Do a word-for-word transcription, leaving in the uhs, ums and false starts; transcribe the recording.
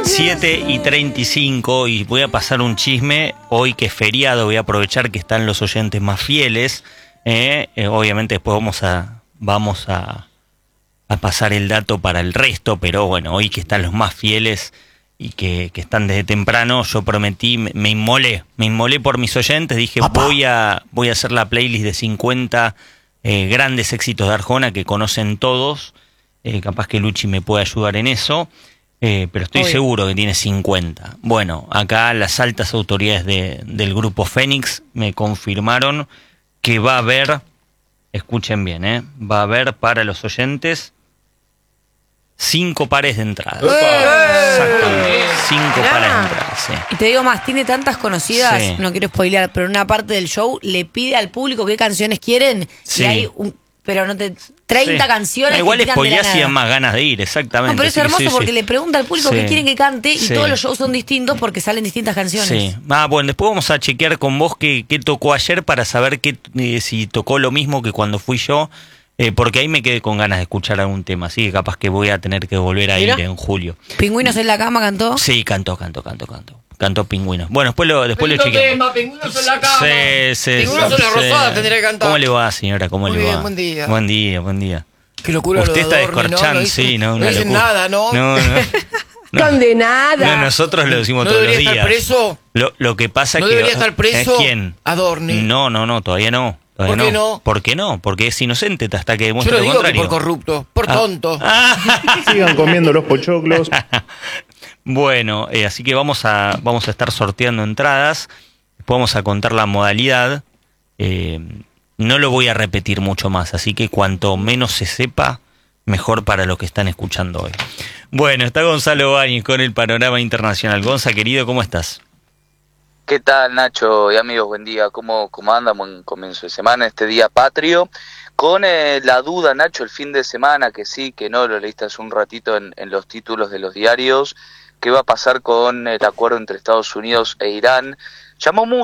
siete y treinta y cinco y voy a pasar un chisme. Hoy que es feriado voy a aprovechar que están los oyentes más fieles. Eh, eh, obviamente después vamos a vamos a, a pasar el dato para el resto, pero bueno, hoy que están los más fieles y que, que están desde temprano, yo prometí, me, me inmolé, me inmolé por mis oyentes, dije Papá. voy a voy a hacer la playlist de cincuenta eh, grandes éxitos de Arjona que conocen todos. Eh, capaz que Luchi me puede ayudar en eso. Eh, pero estoy Obvio. seguro que tiene cincuenta. Bueno, acá las altas autoridades de, del grupo Fénix me confirmaron que va a haber, escuchen bien, ¿eh? Va a haber para los oyentes cinco pares de entradas. Exactamente, cinco Mirá. pares de entradas, sí. Y te digo más, tiene tantas conocidas, Sí. no quiero spoilear, pero en una parte del show le pide al público qué canciones quieren Sí. y hay un, pero no te treinta Sí. canciones. Igual que tiran de la spoileás y nada. dan más ganas de ir, exactamente. No, pero es Así que hermoso sí, porque sí. le pregunta al público Sí. qué quieren que cante y Sí. todos los shows son distintos porque salen distintas canciones. Sí. Ah, bueno, después vamos a chequear con vos qué, qué tocó ayer para saber qué, eh, si tocó lo mismo que cuando fui yo, eh, porque ahí me quedé con ganas de escuchar algún tema, así que capaz que voy a tener que volver a Mira. ir en julio. Pingüinos en la cama cantó. Sí, cantó, cantó, cantó, cantó. Cantó Pingüinos. Bueno, después lo, después lo Lindo chequeamos. tema, Pingüinos en la cama. Sí, sí, Pingüinos sí, en la sí. rosada tendría que cantar. ¿Cómo le va, señora? ¿Cómo Muy le bien, va? buen día. Buen día, buen día. Qué locura lo Usted de está Adorni, ¿no? descorchando, No dicen- sí, no, no una dicen locura. nada, ¿no? No, no. No. Condenada. No, nosotros lo decimos ¿No todos los debería días. estar preso? Lo, lo que pasa ¿No es que... debería estar preso ¿Es quién? Adorni? No, no, no, todavía no. Todavía ¿Por qué no? ¿Por qué no? Porque es inocente hasta que Yo demuestre lo lo digo que contrario. por corrupto, por Ah. tonto. Ah. Sigan comiendo los pochoclos. Bueno, eh, así que vamos a vamos a estar sorteando entradas. Después vamos a contar la modalidad. Eh, no lo voy a repetir mucho más, así que cuanto menos se sepa, mejor para los que están escuchando hoy. Bueno, está Gonzalo Báñez con el panorama internacional. Gonza, querido, ¿cómo estás? ¿Qué tal, Nacho y amigos? Buen día. ¿Cómo, cómo andamos en comienzo de semana, este día patrio? Con eh, la duda, Nacho, el fin de semana, que sí, que no, lo leíste hace un ratito en, en los títulos de los diarios, ¿qué va a pasar con el acuerdo entre Estados Unidos e Irán? Llamó mucho